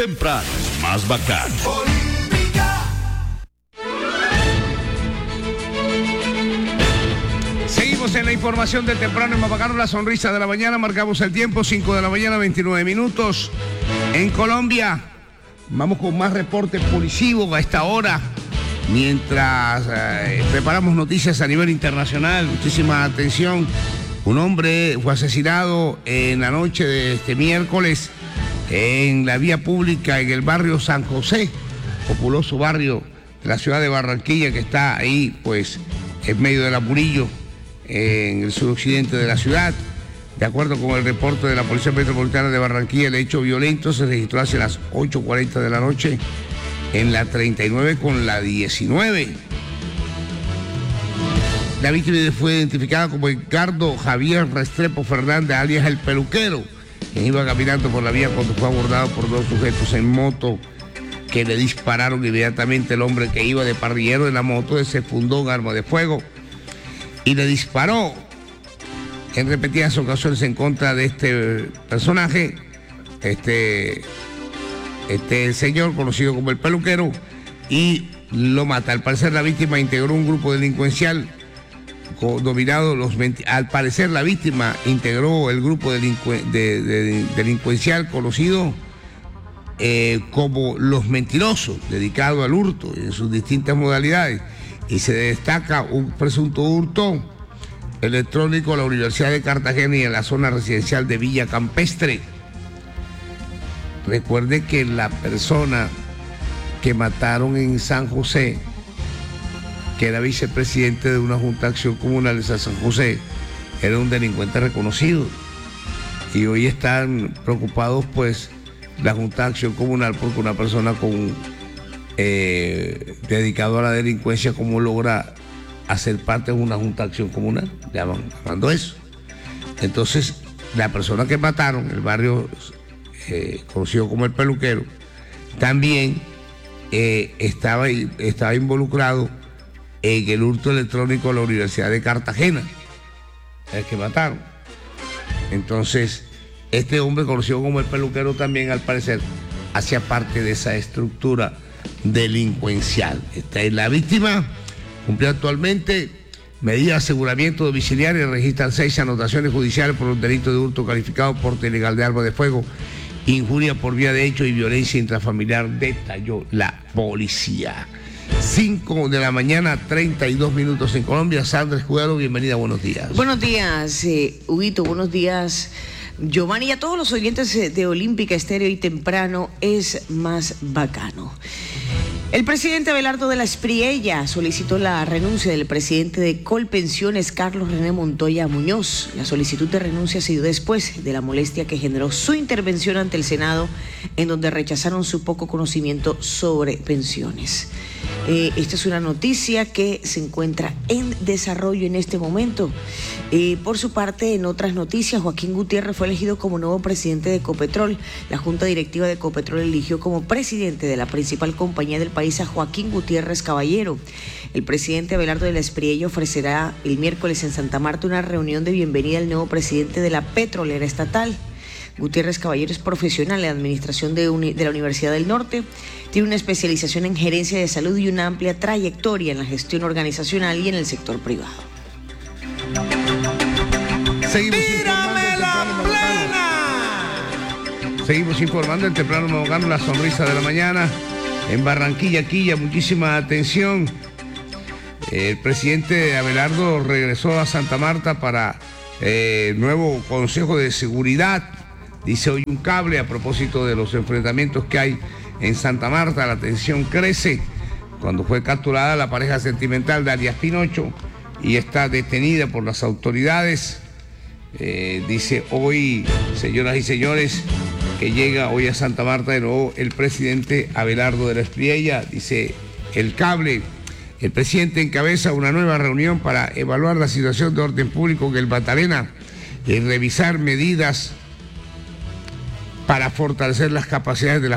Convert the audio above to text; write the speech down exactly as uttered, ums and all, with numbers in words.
Temprano, más bacano. Seguimos en la información de temprano en más bacano, la sonrisa de la mañana. Marcamos el tiempo, cinco de la mañana, veintinueve minutos. En Colombia, vamos con más reporte policivo a esta hora. Mientras eh, preparamos noticias a nivel internacional, muchísima atención. Un hombre fue asesinado en la noche de este miércoles en la vía pública en el barrio San José, populoso barrio de la ciudad de Barranquilla, que está ahí, pues, en medio de la Murillo, en el suroccidente de la ciudad. De acuerdo con el reporte de la Policía Metropolitana de Barranquilla, el hecho violento se registró hacia las ocho cuarenta de la noche en la treinta y nueve con la diecinueve. La víctima fue identificada como Edgardo Javier Restrepo Fernández, alias El Peluquero, quien iba caminando por la vía cuando fue abordado por dos sujetos en moto que le dispararon inmediatamente. El hombre, que iba de parrillero en la moto, se fundó un arma de fuego y le disparó en repetidas ocasiones en contra de este personaje, este... este señor conocido como El Peluquero, y lo mata. Al parecer la víctima integró un grupo delincuencial dominado los veinte, al parecer la víctima integró el grupo delincu, de, de, delincuencial conocido eh, como Los Mentirosos, dedicado al hurto en sus distintas modalidades, y se destaca un presunto hurto electrónico a la Universidad de Cartagena y en la zona residencial de Villa Campestre. Recuerde que la persona que mataron en San José, que era vicepresidente de una Junta de Acción Comunal de San José, era un delincuente reconocido. Y hoy están preocupados, pues, la Junta de Acción Comunal, porque una persona con eh, dedicado a la delincuencia, ¿cómo logra hacer parte de una Junta de Acción Comunal? Llaman, llamando eso. Entonces, la persona que mataron, el barrio Eh, conocido como El Peluquero, también eh, estaba, estaba involucrado en el hurto electrónico de la Universidad de Cartagena, el que mataron. Entonces, este hombre conocido como El Peluquero también, al parecer, hacía parte de esa estructura delincuencial. Esta es la víctima, cumplió actualmente medida de aseguramiento domiciliario y registran seis anotaciones judiciales por un delito de hurto calificado, porte ilegal de arma de fuego, injuria por vía de hecho y violencia intrafamiliar, detalló la policía. cinco de la mañana, treinta y dos minutos en Colombia. Sandra Escudero, bienvenida, buenos días. Buenos días, eh, Huguito, buenos días, Giovanni, y a todos los oyentes de Olímpica Estéreo y Temprano es más bacano. El presidente Abelardo de la Espriella solicitó la renuncia del presidente de Colpensiones, Carlos René Montoya Muñoz. La solicitud de renuncia se dio después de la molestia que generó su intervención ante el Senado, en donde rechazaron su poco conocimiento sobre pensiones. Eh, esta es una noticia que se encuentra en desarrollo en este momento. Eh, por su parte, en otras noticias, Joaquín Gutiérrez fue elegido como nuevo presidente de Ecopetrol. La Junta Directiva de Ecopetrol eligió como presidente de la principal compañía del país a Joaquín Gutiérrez Caballero. El presidente Abelardo de la Espriella ofrecerá el miércoles en Santa Marta una reunión de bienvenida al nuevo presidente de la petrolera estatal. Gutiérrez Caballero es profesional en administración de, uni, de la Universidad del Norte, tiene una especialización en gerencia de salud y una amplia trayectoria en la gestión organizacional y en el sector privado. Seguimos ¡Tírame la plena! Seguimos informando en Temprano Mabocano, la sonrisa de la mañana. En Barranquilla, Quilla, muchísima atención. El presidente Abelardo regresó a Santa Marta para eh, el nuevo Consejo de Seguridad. Dice hoy un cable a propósito de los enfrentamientos que hay en Santa Marta. La tensión crece cuando fue capturada la pareja sentimental de alias Pinocho y está detenida por las autoridades. Eh, dice hoy, señoras y señores, que llega hoy a Santa Marta de nuevo el presidente Abelardo de la Espriella. Dice el cable, el presidente encabeza una nueva reunión para evaluar la situación de orden público en el Magdalena y revisar medidas para fortalecer las capacidades de la